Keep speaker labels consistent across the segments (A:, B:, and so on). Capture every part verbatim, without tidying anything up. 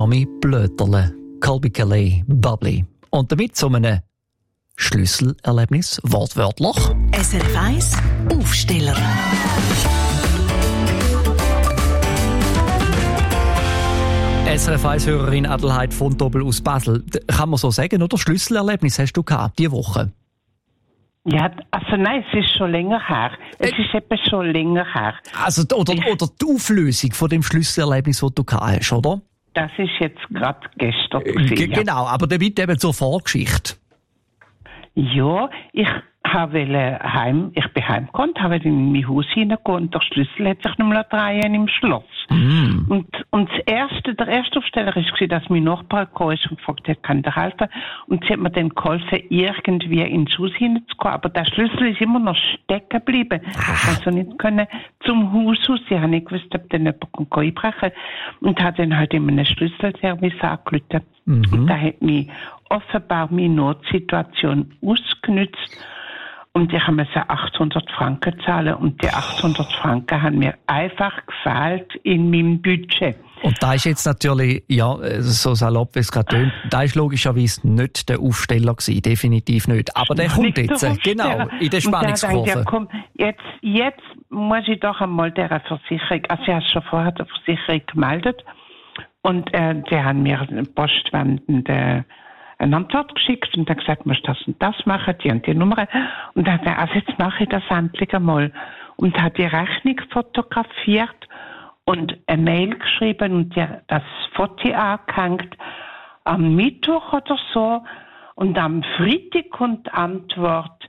A: Tommy Blöterle, Colby Calais, Bubbly. Und damit zu einem Schlüsselerlebnis, wortwörtlich.
B: S R F eins Aufsteller.
A: S R F eins-Hörerin Adelheid von Doppel aus Basel. Kann man so sagen, oder? Schlüsselerlebnis hast du gehabt, diese Woche?
C: Ja, also nein, es ist schon länger her. Es ist eben schon länger her.
A: Also, oder, oder die Auflösung von dem Schlüsselerlebnis, das du gehabt hast, oder?
C: Das ist jetzt gerade gestern
A: G-
C: gewesen, ja.
A: Genau, aber damit eben zur Vorgeschichte.
C: Ja, ich habe heim, ich bin heimgekommen, habe in mein Haus hineingegangen und der Schlüssel hat sich nicht mehr drehen im Schloss.
A: Mm.
C: Und, und das erste, der erste Aufsteller war, dass mein Nachbar gekommen ist und gefragt hat, kann der helfen? Und sie hat mir dann geholfen, irgendwie ins Haus hineinzukommen. Aber der Schlüssel ist immer noch stecken geblieben. Ich konnte also nicht können zum Haus aus. Ich habe nicht gewusst, ob dann jemand einbrechen kann. Und habe dann halt in einem Schlüsselservice angerufen.
A: Mhm.
C: Und da hat mich offenbar meine Notsituation ausgenutzt. Und ich musste achthundert Franken zahlen. Und die achthundert Franken haben mir einfach gefehlt in meinem Budget.
A: Und da ist jetzt natürlich, ja, so salopp, wie es gerade tönt, da ist logischerweise nicht der Aufsteller gewesen, definitiv nicht. Aber der kommt
C: Nicht
A: jetzt,
C: der
A: genau,
C: Aufsteller.
A: in der
C: Und da denke
A: Spannungskurve.
C: ich, komm, jetzt, jetzt muss ich doch einmal der Versicherung, also ich habe schon vorher der Versicherung gemeldet. Und äh, die haben mir eine postwendende eine Antwort geschickt und dann gesagt, du musst das und das machen, die und die Nummer. Und dann hat er, also jetzt mache ich das endlich einmal. Und hat die Rechnung fotografiert und eine Mail geschrieben und die, das Foto angehängt am Mittwoch oder so. Und am Freitag kommt die Antwort,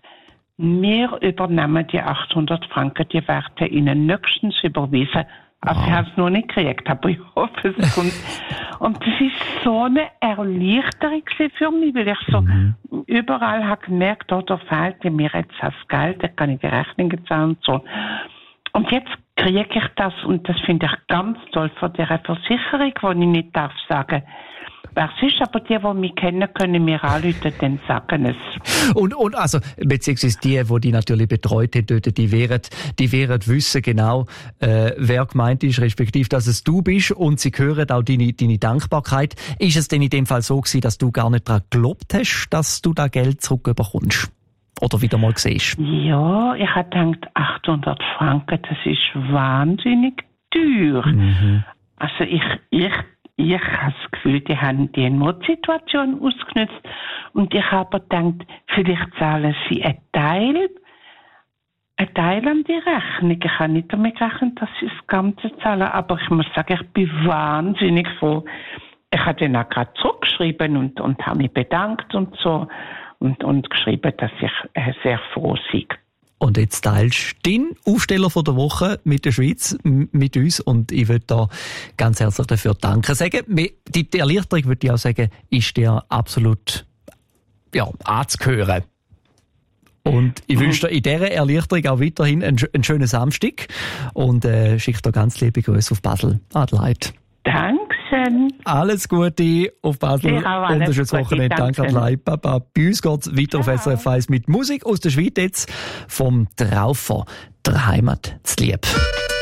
C: wir übernehmen die achthundert Franken, die werden Ihnen nächstens überwiesen. Also ich habe es noch nicht gekriegt, aber ich hoffe, es kommt. Und das ist so eine Erleichterung für mich, weil ich so mhm. überall habe gemerkt, oh, da fehlt mir jetzt das Geld, da kann ich die Rechnungen zahlen und so. Und jetzt kriege ich das und das finde ich ganz toll von der Versicherung, wo ich nicht darf sagen, wer es ist, aber die, die mich kennen, können mir anrufen, dann sagen es.
A: Und, und also, beziehungsweise die, die die natürlich betreut haben, dort, die werden, die werden wissen genau, äh, wer gemeint ist, respektive, dass es du bist und sie hören auch deine, deine Dankbarkeit. Ist es denn in dem Fall so gewesen, dass du gar nicht daran geglaubt hast, dass du da Geld zurückbekommst? Oder wieder mal siehst?
C: Ja, ich habe gedacht, achthundert Franken, das ist wahnsinnig teuer. Mhm. Also ich, ich Ich habe das Gefühl, die haben die Notsituation ausgenutzt und ich habe gedacht, vielleicht zahlen sie einen Teil, einen Teil an die Rechnung. Ich habe nicht damit gerechnet, dass sie das Ganze zahlen, aber ich muss sagen, ich bin wahnsinnig froh. Ich habe dann auch gerade zurückgeschrieben und, und habe mich bedankt und so und, und geschrieben, dass ich äh, sehr froh sei.
A: Und jetzt teilst du den Aufsteller von der Woche mit der Schweiz, m- mit uns. Und ich würde da ganz herzlich dafür danken sagen. Die Erleichterung, würde ich auch sagen, ist dir absolut, ja, anzuhören. Und ich mhm. wünsche dir in dieser Erleichterung auch weiterhin einen, einen schönen Samstag. Und äh, schicke dir ganz liebe Grüße auf Basel. Adelheid.
C: Dankeschön.
A: Alles Gute auf Basel und ein schönes Wochenende. Danke, Adelheid. Baba. Bei uns geht es weiter Ciao. Auf S R F eins mit Musik aus der Schweiz jetzt vom Traufer, der Heimat zu lieb.